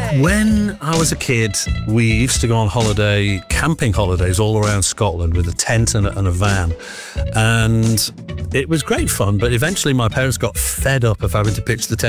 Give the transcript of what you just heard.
When I was a kid, we used to go on holiday, camping holidays all around Scotland with a tent and a van. And it was great fun, but eventually my parents got fed up of having to pitch the tent